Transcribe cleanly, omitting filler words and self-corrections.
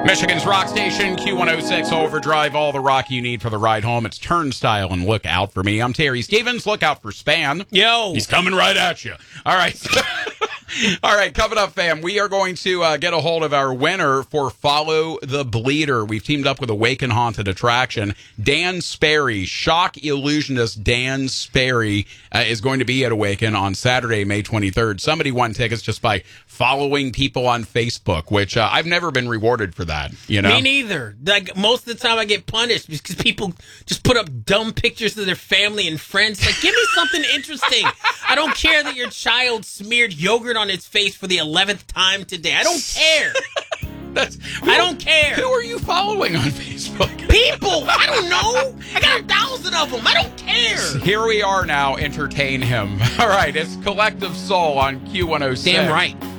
Michigan's rock station, Q106 Overdrive, all the rock you need for the ride home. It's Turnstile and Look Out for Me. I'm Terry Stevens. Look out for Span. Yo. He's coming right at you. All right. All right, coming up, fam, we are going to get a hold of our winner for Follow the Bleeder. We've teamed up with Awaken Haunted Attraction. Dan Sperry, shock illusionist Dan Sperry, is going to be at Awaken on Saturday, May 23rd. Somebody won tickets just by following people on Facebook, which I've never been rewarded for that, you know? Me neither. Like, most of the time I get punished because people just put up dumb pictures of their family and friends. Like, give me something interesting. I don't care that your child smeared yogurt on its face for the 11th time today. I don't care. I don't care. Who are you following on Facebook? People! I don't know. I got 1,000 of them. I don't care. Here we are now. Entertain him. All right, it's Collective Soul on Q106. Damn right.